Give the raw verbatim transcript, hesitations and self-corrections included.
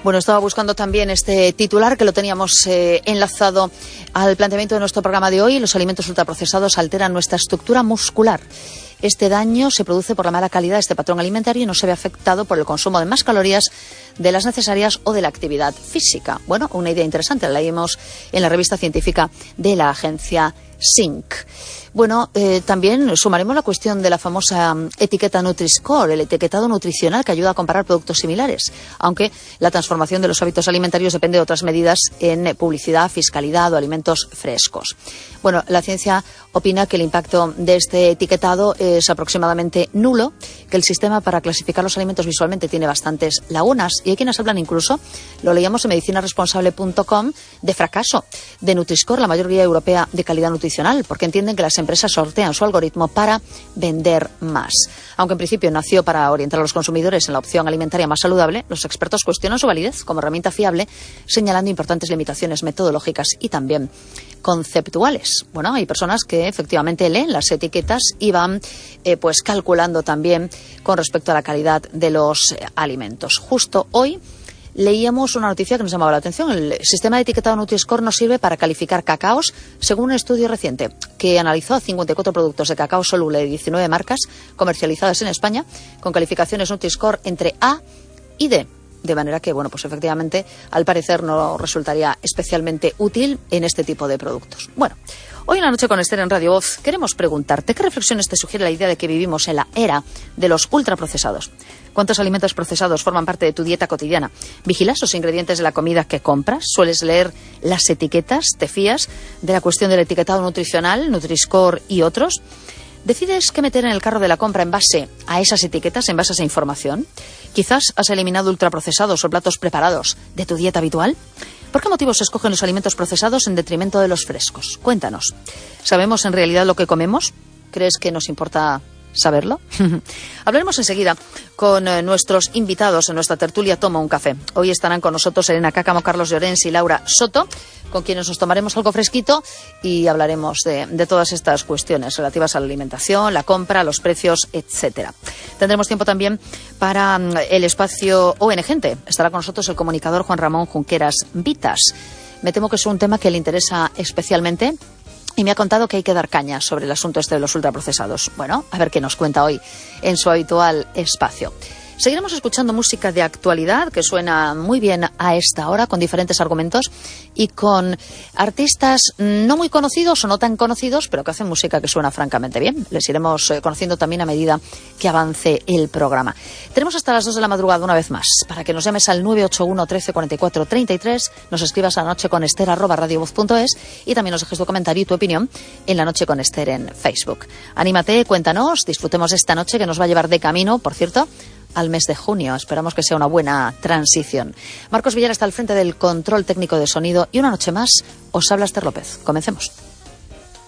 Bueno, estaba buscando también este titular que lo teníamos eh, enlazado al planteamiento de nuestro programa de hoy. Los alimentos ultraprocesados alteran nuestra estructura muscular. Este daño se produce por la mala calidad de este patrón alimentario y no se ve afectado por el consumo de más calorías de las necesarias o de la actividad física. Bueno, una idea interesante, la leímos en la revista científica de la agencia S I N C. Bueno, eh, también sumaremos la cuestión de la famosa etiqueta Nutri-Score, el etiquetado nutricional que ayuda a comparar productos similares, aunque la transformación de los hábitos alimentarios depende de otras medidas en publicidad, fiscalidad o alimentos frescos. Bueno, la ciencia opina que el impacto de este etiquetado es aproximadamente nulo, que el sistema para clasificar los alimentos visualmente tiene bastantes lagunas y hay quienes hablan incluso, lo leíamos en medicina responsable punto com, de fracaso de Nutri-Score, la mayor guía europea de calidad nutricional, porque entienden que las empresas sortean su algoritmo para vender más. Aunque en principio nació para orientar a los consumidores en la opción alimentaria más saludable, los expertos cuestionan su validez como herramienta fiable, señalando importantes limitaciones metodológicas y también conceptuales. Bueno, hay personas que efectivamente leen las etiquetas y van eh, pues calculando también con respecto a la calidad de los eh, alimentos. Justo hoy leíamos una noticia que nos llamaba la atención. El sistema de etiquetado Nutri-Score nos sirve para calificar cacaos según un estudio reciente que analizó cincuenta y cuatro productos de cacao soluble de diecinueve marcas comercializadas en España con calificaciones Nutri-Score entre A y D. De manera que, bueno, pues efectivamente, al parecer no resultaría especialmente útil en este tipo de productos. Bueno, hoy en la noche con Esther en Radio Voz queremos preguntarte qué reflexiones te sugiere la idea de que vivimos en la era de los ultraprocesados. ¿Cuántos alimentos procesados forman parte de tu dieta cotidiana? ¿Vigilas los ingredientes de la comida que compras? ¿Sueles leer las etiquetas? ¿Te fías de la cuestión del etiquetado nutricional, Nutri-Score y otros? ¿Decides qué meter en el carro de la compra en base a esas etiquetas, en base a esa información? ¿Quizás has eliminado ultraprocesados o platos preparados de tu dieta habitual? ¿Por qué motivos se escogen los alimentos procesados en detrimento de los frescos? Cuéntanos. ¿Sabemos en realidad lo que comemos? ¿Crees que nos importa saberlo? Hablaremos enseguida con eh, nuestros invitados en nuestra tertulia Toma un Café. Hoy estarán con nosotros Elena Cácamo, Carlos Llorens y Laura Soto, con quienes nos tomaremos algo fresquito y hablaremos de, de todas estas cuestiones relativas a la alimentación, la compra, los precios, etcétera. Tendremos tiempo también para um, el espacio O N Gente. Estará con nosotros el comunicador Juan Ramón Junqueras Vitas. Me temo que es un tema que le interesa especialmente y me ha contado que hay que dar caña sobre el asunto este de los ultraprocesados. Bueno, a ver qué nos cuenta hoy en su habitual espacio. Seguiremos escuchando música de actualidad que suena muy bien a esta hora, con diferentes argumentos y con artistas no muy conocidos o no tan conocidos, pero que hacen música que suena francamente bien. Les iremos eh, conociendo también a medida que avance el programa. Tenemos hasta las dos de la madrugada una vez más, para que nos llames al nueve ocho uno, trece, cuarenta y cuatro, treinta y tres, nos escribas a nocheconester arroba radiovoz punto es y también nos dejes tu comentario y tu opinión en La Noche con Esther en Facebook. Anímate, cuéntanos, disfrutemos esta noche que nos va a llevar de camino, por cierto, al mes de junio. Esperamos que sea una buena transición. Marcos Villar está al frente del control técnico de sonido y una noche más os habla Esther López. Comencemos.